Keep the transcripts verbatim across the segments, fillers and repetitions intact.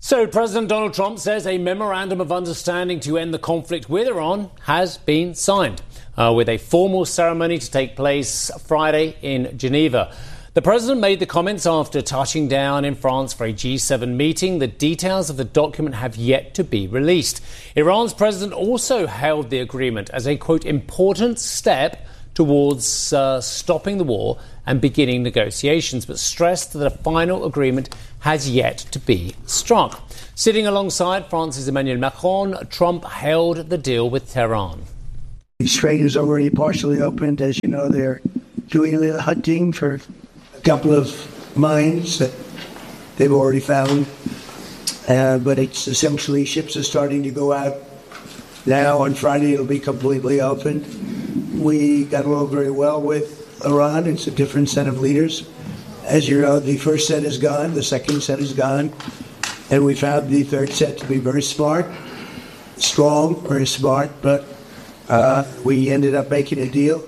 So President Donald Trump says a memorandum of understanding to end the conflict with Iran has been signed, uh, with a formal ceremony to take place Friday in Geneva. The president made the comments after touching down in France for a G seven meeting. The details of the document have yet to be released. Iran's president also hailed the agreement as a, quote, important step towards uh, stopping the war and beginning negotiations, but stressed that a final agreement has yet to be struck. Sitting alongside France's Emmanuel Macron, Trump hailed the deal with Tehran. The strait is already partially opened. As you know, they're doing a little hunting for a couple of mines that they've already found. Uh, but it's essentially ships are starting to go out now. On Friday, it'll be completely open. We got along very well with Iran. It's a different set of leaders. As you know, the first set is gone, the second set is gone, and we found the third set to be very smart, strong, very smart, but uh, we ended up making a deal.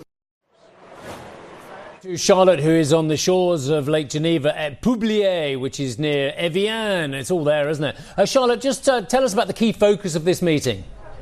To Charlotte, who is on the shores of Lake Geneva at Publier, which is near Evian. It's all there, isn't it? Uh, Charlotte, just uh, tell us about the key focus of this meeting.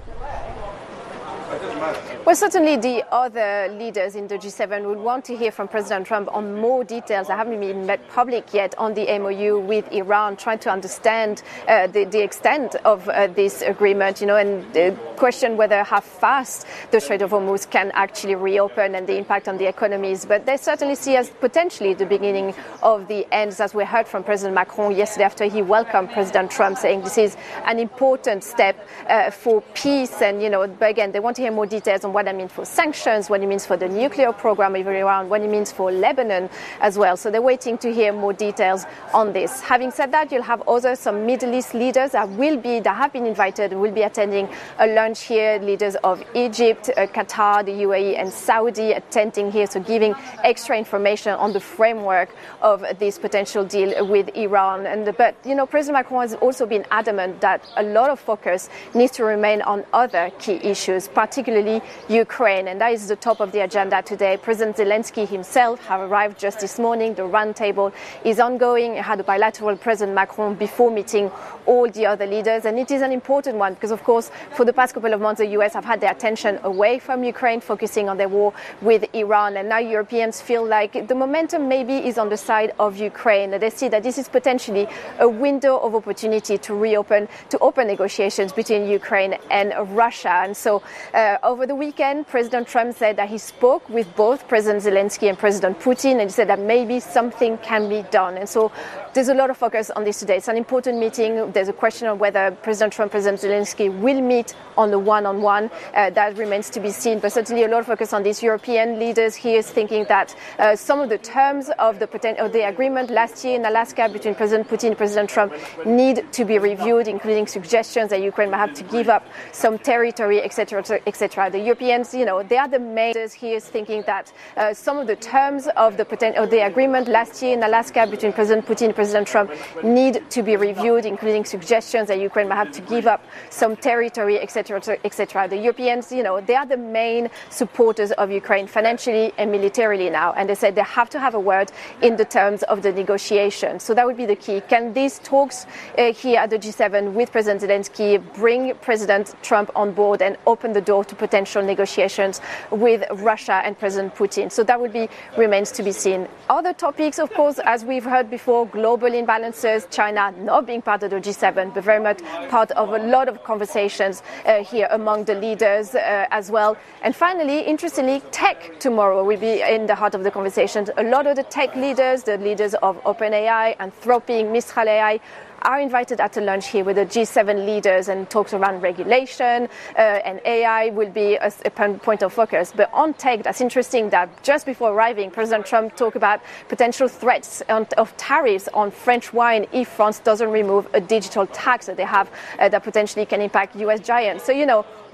Well, certainly the other leaders in the G seven would want to hear from President Trump on more details that haven't been made public yet on the M O U with Iran, trying to understand uh, the, the extent of uh, this agreement, you know, and the question whether how fast the Strait of Hormuz can actually reopen and the impact on the economies. But they certainly see as potentially the beginning of the end, as we heard from President Macron yesterday after he welcomed President Trump, saying this is an important step uh, for peace. And, you know, but again, they want to hear more details on what that means for sanctions, what it means for the nuclear program of Iran, what it means for Lebanon as well. So they're waiting to hear more details on this. Having said that, you'll have other some Middle East leaders that will be that have been invited, will be attending a lunch here. Leaders of Egypt, uh, Qatar, the U A E, and Saudi attending here, so giving extra information on the framework of this potential deal with Iran. And but you know, President Macron has also been adamant that a lot of focus needs to remain on other key issues, particularly Ukraine, and that is the top of the agenda today. President Zelensky himself have arrived just this morning. The roundtable is ongoing. He had a bilateral with President Macron before meeting all the other leaders, and it is an important one because, of course, for the past couple of months, the U S have had their attention away from Ukraine, focusing on their war with Iran, and now Europeans feel like the momentum maybe is on the side of Ukraine. They see that this is potentially a window of opportunity to reopen, to open negotiations between Ukraine and Russia. And so uh, over the weekend, President Trump said that he spoke with both President Zelensky and President Putin, and he said that maybe something can be done. And so there's a lot of focus on this today. It's an important meeting. There's a question of whether President Trump and President Zelensky will meet on the one-on-one. Uh, that remains to be seen. But certainly a lot of focus on these European leaders here is thinking that uh, some of the terms of the, poten- of the agreement last year in Alaska between President Putin and President Trump need to be reviewed, including suggestions that Ukraine might have to give up some territory, et cetera, et cetera. The Europeans, you know, they are the main leaders here is thinking that uh, some of the terms of the, poten- of the agreement last year in Alaska between President Putin and President Trump need to be reviewed, including suggestions that Ukraine might have to give up some territory, et cetera, et cetera. The Europeans, you know, they are the main supporters of Ukraine financially and militarily now, and they said they have to have a word in the terms of the negotiation. So that would be the key. Can these talks uh, here at the G seven with President Zelensky bring President Trump on board and open the door to potential negotiations with Russia and President Putin? So that would be remains to be seen. Other topics, of course, as we've heard before, global imbalances, China not being part of the G seven, but very much part of a lot of conversations uh, here among the leaders uh, as well. And finally, interestingly, tech tomorrow will be in the heart of the conversations. A lot of the tech leaders, the leaders of OpenAI, Anthropic, Mistral A I, are invited at a lunch here with the G seven leaders, and talks around regulation uh, and A I will be a, a point of focus. But on tech, that's interesting that just before arriving, President Trump talked about potential threats on, of tariffs on French wine if France doesn't remove a digital tax that they have uh, that potentially can impact U S giants. So, you know,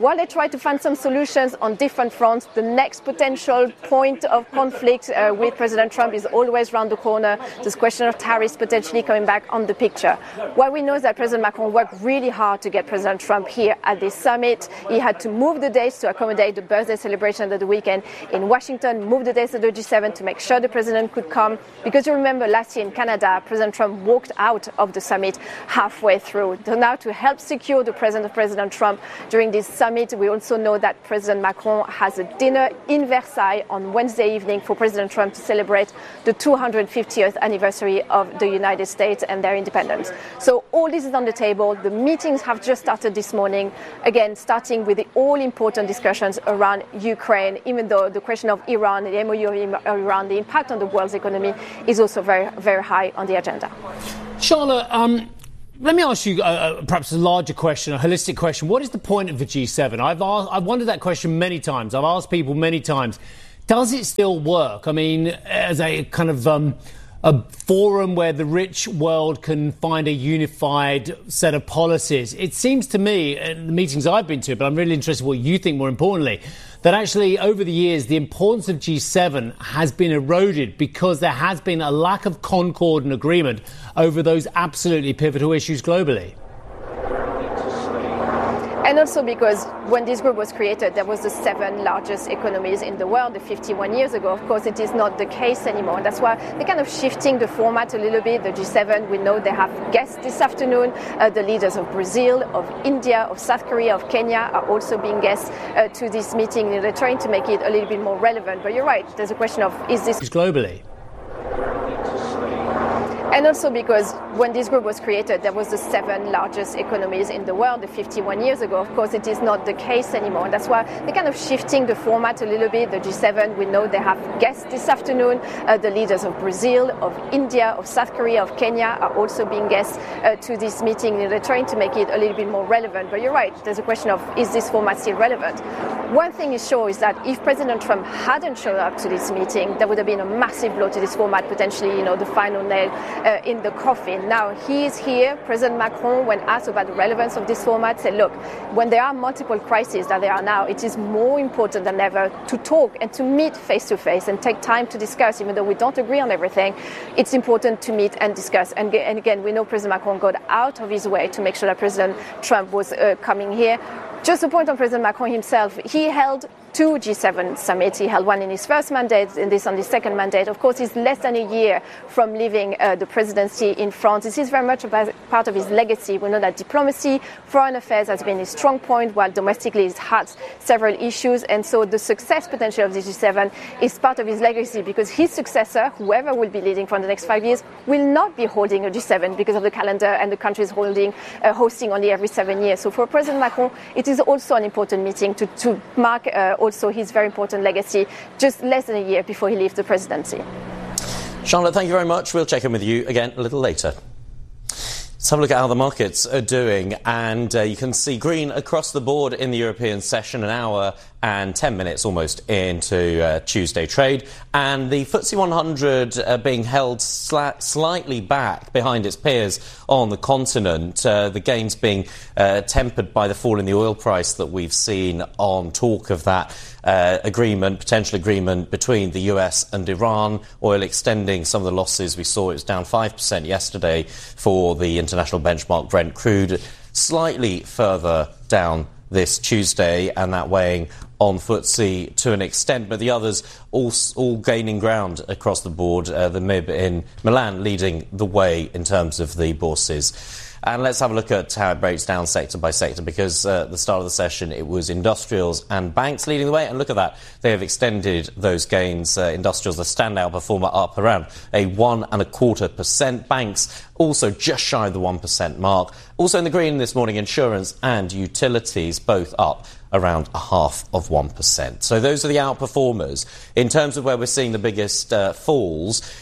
while they try to find some solutions on different fronts, the next potential point of conflict uh, with President Trump is always around the corner. This question of tariffs potentially coming back on the picture. What we know is that President Macron worked really hard to get President Trump here at this summit. He had to move the dates to accommodate the birthday celebration of the weekend in Washington, move the dates of the G seven to make sure the president could come. Because you remember last year in Canada, President Trump walked out of the summit halfway through. So now to help secure the presence of President Trump during this summit, we also know that President Macron has a dinner in Versailles on Wednesday evening for President Trump to celebrate the two hundred fiftieth anniversary of the United States and their independence. So all this is on the table. The meetings have just started this morning, again, starting with the all-important discussions around Ukraine, even though the question of Iran, the M O U of Iran, the impact on the world's economy is also very, very high on the agenda. Charlotte, um, let me ask you uh, perhaps a larger question, a holistic question. What is the point of the G seven? I've, asked, I've wondered that question many times. I've asked people many times. Does it still work? I mean, as a kind of um, a forum where the rich world can find a unified set of policies. It seems to me, in the meetings I've been to, but I'm really interested in what you think more importantly, that actually over the years the importance of G seven has been eroded because there has been a lack of concord and agreement over those absolutely pivotal issues globally. And also because when this group was created, there was the seven largest economies in the world fifty-one years ago. Of course, it is not the case anymore. And that's why they're kind of shifting the format a little bit. The G seven, we know they have guests this afternoon. Uh, the leaders of Brazil, of India, of South Korea, of Kenya are also being guests uh, to this meeting. They're trying to make it a little bit more relevant. But you're right, there's a question of, is this globally? And also because when this group was created, there was the seven largest economies in the world fifty-one years ago. Of course, it is not the case anymore. And that's why they're kind of shifting the format a little bit. The G seven, we know they have guests this afternoon. Uh, the leaders of Brazil, of India, of South Korea, of Kenya are also being guests uh, to this meeting. They're trying to make it a little bit more relevant. But you're right, there's a question of, is this format still relevant? One thing is sure is that if President Trump hadn't shown up to this meeting, there would have been a massive blow to this format, potentially, you know, the final nail uh, in the coffin. Now, he is here. President Macron, when asked about the relevance of this format, said, look, when there are multiple crises that there are now, it is more important than ever to talk and to meet face-to-face and take time to discuss, even though we don't agree on everything. It's important to meet and discuss. And, and again, we know President Macron got out of his way to make sure that President Trump was uh, coming here. Just a point on President Macron himself. He held two G seven summits. He held one in his first mandate and this on his second mandate. Of course, he's less than a year from leaving uh, the presidency in France. This is very much a part of his legacy. We know that diplomacy, foreign affairs has been his strong point, while domestically he's had several issues. And so the success potential of the G seven is part of his legacy, because his successor, whoever will be leading for the next five years, will not be holding a G seven because of the calendar and the country is holding, uh, hosting only every seven years. So for President Macron, it is also an important meeting to, to mark uh, also his very important legacy just less than a year before he leaves the presidency. Charlotte, thank you very much. We'll check in with you again a little later. Let's have a look at how the markets are doing, and uh, you can see green across the board in the European session, an hour and ten minutes almost into uh, Tuesday trade, and the F T S E one hundred uh, being held sla- slightly back behind its peers on the continent, uh, the gains being uh, tempered by the fall in the oil price that we've seen on talk of that uh, agreement, potential agreement between the U S and Iran, oil extending some of the losses we saw. It was down five percent yesterday for the international benchmark Brent crude, slightly further down this Tuesday, and that weighing on F T S E to an extent, but the others all, all gaining ground across the board. Uh, the M I B in Milan leading the way in terms of the bourses. And let's have a look at how it breaks down sector by sector, because uh, at the start of the session it was industrials and banks leading the way, and look at that, they have extended those gains. Uh, industrials, the standout performer, up around a one and a quarter percent. Banks also just shy of the one percent mark. Also in the green this morning, insurance and utilities, both up around a half of one percent. So those are the outperformers. In terms of where we're seeing the biggest uh, falls,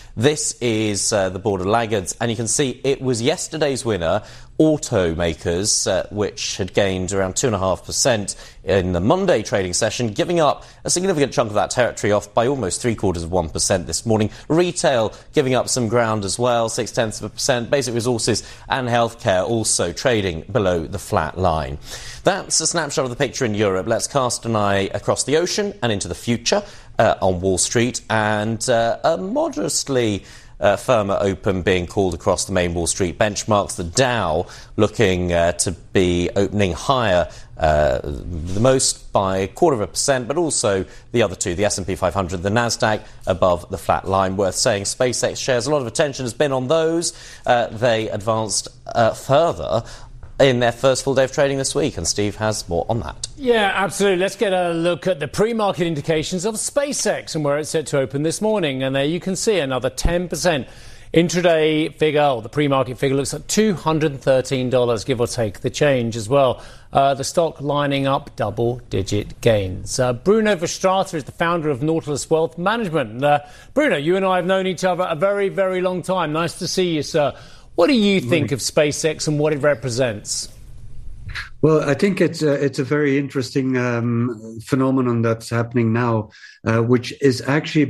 This is uh, the board of laggards, and you can see it was yesterday's winner, automakers, uh, which had gained around two point five percent in the Monday trading session, giving up a significant chunk of that territory, off by almost three quarters of one percent this morning. Retail giving up some ground as well, six tenths of a percent. Basic resources and healthcare also trading below the flat line. That's a snapshot of the picture in Europe. Let's cast an eye across the ocean and into the future uh, on Wall Street, and uh, a modestly Uh, firmer open being called across the main Wall Street benchmarks. The Dow looking uh, to be opening higher, uh, the most by a quarter of a percent, but also the other two, the S and P five hundred, the Nasdaq above the flat line. Worth saying, SpaceX shares, a lot of attention has been on those. Uh, they advanced uh, further in their first full day of trading this week, and Steve has more on that. Yeah, absolutely. Let's get a look at the pre-market indications of SpaceX and where it's set to open this morning. And there you can see another ten percent intraday figure, or the pre-market figure, looks at two hundred thirteen dollars, give or take the change as well. Uh, the stock lining up double-digit gains. Uh, Bruno Verstraete is the founder of Nautilus Wealth Management. Uh, Bruno, you and I have known each other a very, very long time. Nice to see you, sir. What do you think of SpaceX and what it represents? Well, I think it's a, it's a very interesting um, phenomenon that's happening now, uh, which is actually